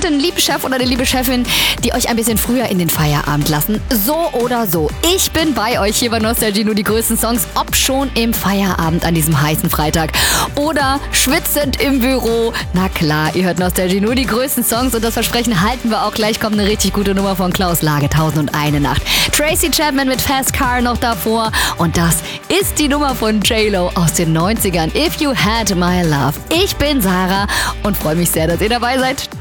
heute einen lieben Chef oder eine liebe Chefin, die euch ein bisschen früher in den Feierabend lassen. So oder so. Ich bin bei euch hier bei Nostalgie, nur die größten Songs, ob schon im Feierabend an diesem heißen Freitag oder schwitzend im Büro. Na klar, ihr hört Nostalgie, nur die größten Songs und das Versprechen halten wir auch. Gleich kommt eine richtig gute Nummer von Klaus Lage, 1001 Nacht. Tracy Chapman mit Fast Car noch davor und das ist die Nummer von J-Lo aus den 90ern. If You Had My Love. Ich bin Sarah und freue mich sehr, dass ihr dabei seid.